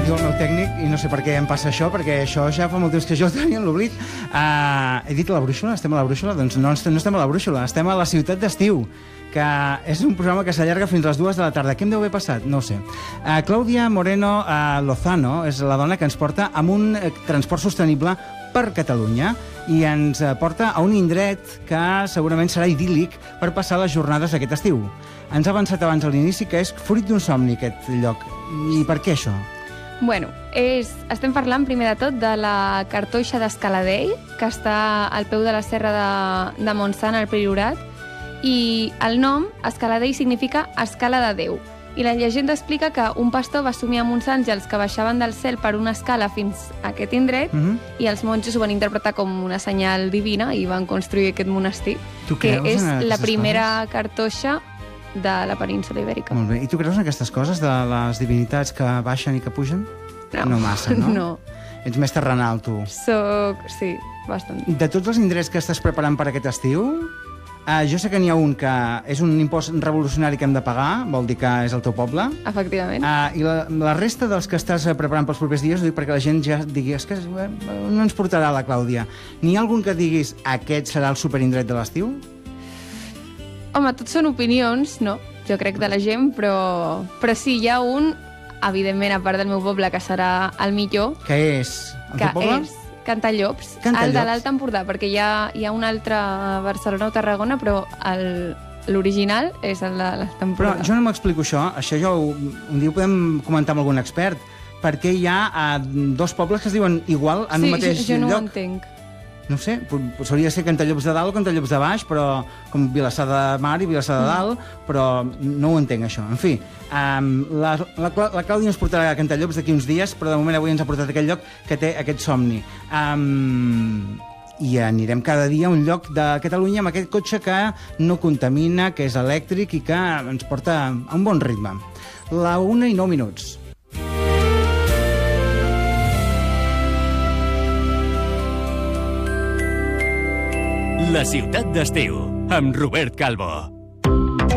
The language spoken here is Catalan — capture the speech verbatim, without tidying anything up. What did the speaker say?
diu el meu tècnic, i no sé per què em passa això, perquè això ja fa molt temps que jo tenia l'oblit. Uh, he dit la brúixola? Estem a la brúixola? Doncs no, no estem a la brúixola, estem a la ciutat d'estiu, que és un programa que s'allarga fins a les dues de la tarda. Què em deu haver passat? No ho sé. Uh, Clàudia Moreno uh, Lozano és la dona que ens porta amb un uh, transport sostenible per Catalunya i ens uh, porta a un indret que segurament serà idíl·lic per passar les jornades d'aquest estiu. Ens ha avançat abans a l'inici que és fruit d'un somni, aquest lloc. I per què això? Bueno, és, estem parlant primer de tot de la cartoixa d'Escaladell, que està al peu de la serra de, de Montsant, al Priorat, i el nom, Escaladell, significa escala de Déu. I la llegenda explica que un pastor va somiar amb uns àngels que baixaven del cel per una escala fins a aquest indret, mm-hmm. i els monjos ho van interpretar com una senyal divina i van construir aquest monestir, que és la primera coses? cartoixa de la península Ibèrica. Molt bé. I tu creus en aquestes coses, de les divinitats que baixen i que pugen? No. No massa, no? No. Ets més terrenal, tu. Soc, sí, bastant. De tots els indrets que estàs preparant per aquest estiu, eh, jo sé que n'hi ha un que és un impost revolucionari que hem de pagar, vol dir que és el teu poble. Efectivament. Eh, I la, la resta dels que estàs preparant pels propers dies, ho dic perquè la gent ja digui, és que eh, no ens portarà la Clàudia. N'hi ha algun que diguis, aquest serà el superindret de l'estiu? Home, tot són opinions, no? Jo crec de la gent, però, però sí, hi ha un, evidentment, a part del meu poble, que serà el millor. Que és? El que teu poble? és Cantallops, Cantallops. el de l'Alt Empordà, perquè hi ha, hi ha un altre a Barcelona o Tarragona, però l'original és el de l'Alt Empordà. Però jo no m'explico això, això ja ho, un dia ho podem comentar amb algun expert, perquè hi ha uh, dos pobles que es diuen igual en sí, un mateix jo, jo no lloc. ho entenc. No sé, hauria de ser Cantallops de dalt o Cantallops de baix, però com Vilassar de Mar i Vilassar de dalt, mm. però no ho entenc, això. En fi, um, la, la, la Clàudia ens portarà a Cantallops d'aquí uns dies, però de moment avui ens ha portat a aquest lloc que té aquest somni. Um, I anirem cada dia a un lloc de Catalunya amb aquest cotxe que no contamina, que és elèctric i que ens porta a un bon ritme. La una i nou minuts. La ciutat d'estiu, amb Robert Calvo.